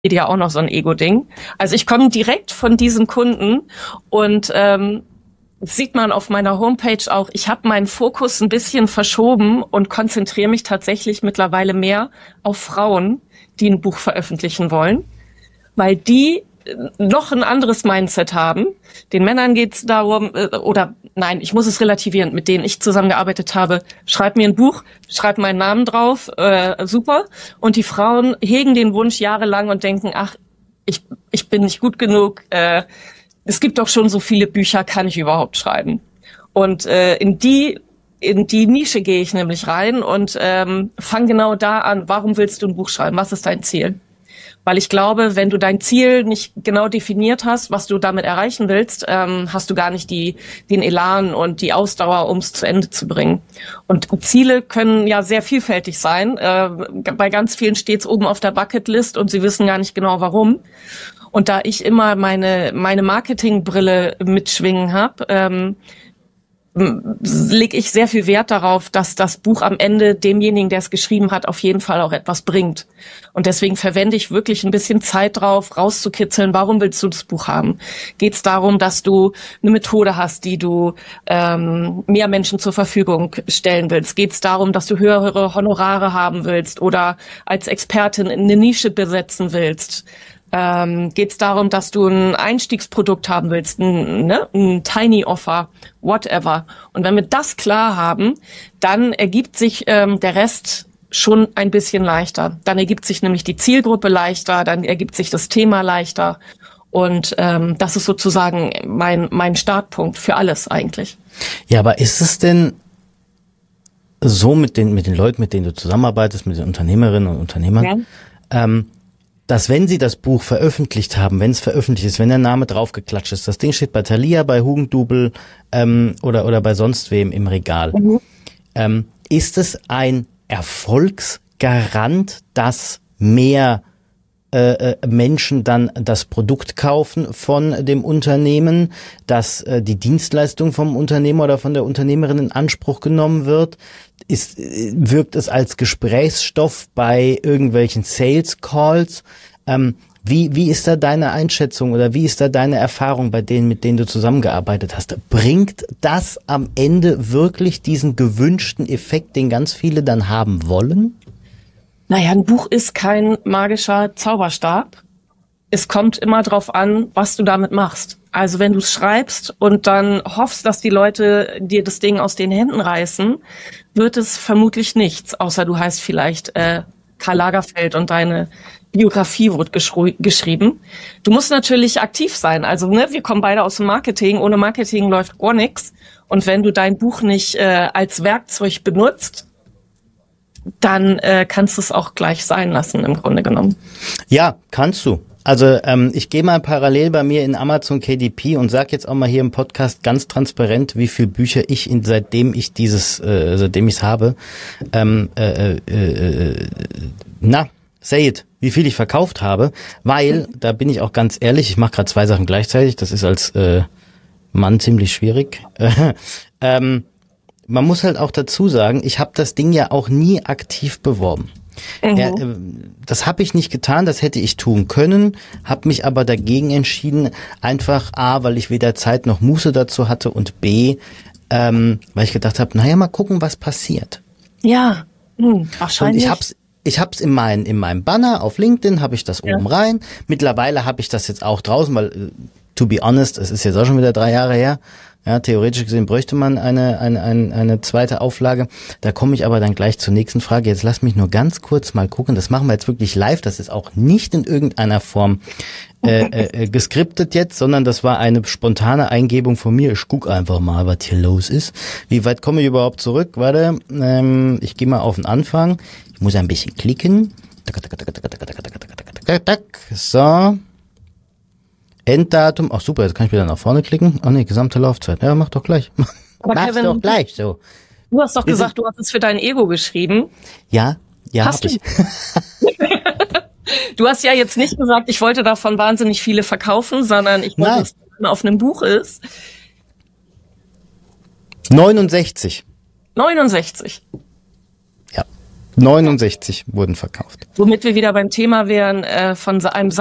ja auch noch so ein Ego-Ding. Also ich komme direkt von diesen Kunden und das sieht man auf meiner Homepage auch. Ich habe meinen Fokus ein bisschen verschoben und konzentriere mich tatsächlich mittlerweile mehr auf Frauen, die ein Buch veröffentlichen wollen, weil die noch ein anderes Mindset haben. Den Männern geht's darum, ich muss es relativieren, mit denen ich zusammengearbeitet habe, schreib mir ein Buch, schreib meinen Namen drauf, super. Und die Frauen hegen den Wunsch jahrelang und denken, ach, ich bin nicht gut genug, es gibt doch schon so viele Bücher, kann ich überhaupt schreiben? Und in die Nische gehe ich nämlich rein und fang genau da an, warum willst du ein Buch schreiben? Was ist dein Ziel? Weil ich glaube, wenn du dein Ziel nicht genau definiert hast, was du damit erreichen willst, hast du gar nicht den Elan und die Ausdauer, um es zu Ende zu bringen. Und Ziele können ja sehr vielfältig sein. Bei ganz vielen steht es oben auf der Bucketlist und sie wissen gar nicht genau, warum. Und da ich immer meine Marketingbrille mitschwingen habe, lege ich sehr viel Wert darauf, dass das Buch am Ende demjenigen, der es geschrieben hat, auf jeden Fall auch etwas bringt. Und deswegen verwende ich wirklich ein bisschen Zeit drauf, rauszukitzeln, warum willst du das Buch haben? Geht es darum, dass du eine Methode hast, die du mehr Menschen zur Verfügung stellen willst? Geht es darum, dass du höhere Honorare haben willst oder als Expertin eine Nische besetzen willst? Geht es darum, dass du ein Einstiegsprodukt haben willst, ein Tiny Offer, whatever. Und wenn wir das klar haben, dann ergibt sich der Rest schon ein bisschen leichter. Dann ergibt sich nämlich die Zielgruppe leichter, dann ergibt sich das Thema leichter. Und das ist sozusagen mein Startpunkt für alles eigentlich. Ja, aber ist es denn so mit den Leuten, mit denen du zusammenarbeitest, mit den Unternehmerinnen und Unternehmern, dass wenn sie das Buch veröffentlicht haben, wenn es veröffentlicht ist, wenn der Name draufgeklatscht ist, das Ding steht bei Thalia, bei Hugendubel oder bei sonst wem im Regal, ist es ein Erfolgsgarant, dass mehr Menschen dann das Produkt kaufen von dem Unternehmen, dass die Dienstleistung vom Unternehmer oder von der Unternehmerin in Anspruch genommen wird? Wirkt es als Gesprächsstoff bei irgendwelchen Sales Calls? Wie ist da deine Einschätzung oder wie ist da deine Erfahrung bei denen, mit denen du zusammengearbeitet hast? Bringt das am Ende wirklich diesen gewünschten Effekt, den ganz viele dann haben wollen? Naja, ein Buch ist kein magischer Zauberstab. Es kommt immer drauf an, was du damit machst. Also wenn du es schreibst und dann hoffst, dass die Leute dir das Ding aus den Händen reißen, wird es vermutlich nichts, außer du heißt vielleicht Karl Lagerfeld und deine Biografie wird geschrieben. Du musst natürlich aktiv sein. Also wir kommen beide aus dem Marketing. Ohne Marketing läuft gar nichts. Und wenn du dein Buch nicht als Werkzeug benutzt, dann kannst du es auch gleich sein lassen, im Grunde genommen. Ja, kannst du. Also ich gehe mal parallel bei mir in Amazon KDP und sag jetzt auch mal hier im Podcast ganz transparent, wie viele Bücher ich seitdem ich es habe, say it, wie viel ich verkauft habe, weil, da bin ich auch ganz ehrlich, ich mache gerade 2 Sachen gleichzeitig, das ist als Mann ziemlich schwierig. Man muss halt auch dazu sagen, ich habe das Ding ja auch nie aktiv beworben. Ja, das habe ich nicht getan, das hätte ich tun können, habe mich aber dagegen entschieden, einfach A, weil ich weder Zeit noch Muße dazu hatte und B, weil ich gedacht habe, naja, mal gucken, was passiert. Ja, wahrscheinlich. Und ich hab's in meinem Banner auf LinkedIn, habe ich das oben rein. Mittlerweile habe ich das jetzt auch draußen, weil, to be honest, es ist jetzt auch schon wieder 3 Jahre her. Ja, theoretisch gesehen bräuchte man eine zweite Auflage. Da komme ich aber dann gleich zur nächsten Frage. Jetzt lass mich nur ganz kurz mal gucken. Das machen wir jetzt wirklich live. Das ist auch nicht in irgendeiner Form geskriptet jetzt, sondern das war eine spontane Eingebung von mir. Ich guck einfach mal, was hier los ist. Wie weit komme ich überhaupt zurück? Warte, ich gehe mal auf den Anfang. Ich muss ein bisschen klicken. So. Enddatum, ach super, jetzt kann ich wieder nach vorne klicken. Oh nee, gesamte Laufzeit. Ja, mach doch gleich. Mach's doch gleich so. Du hast doch gesagt, du hast es für dein Ego geschrieben. Ja, hab ich. Du hast ja jetzt nicht gesagt, ich wollte davon wahnsinnig viele verkaufen, sondern ich wollte, dass es auf einem Buch ist. 69. 69. Ja. 69 wurden verkauft. Womit wir wieder beim Thema wären, von einem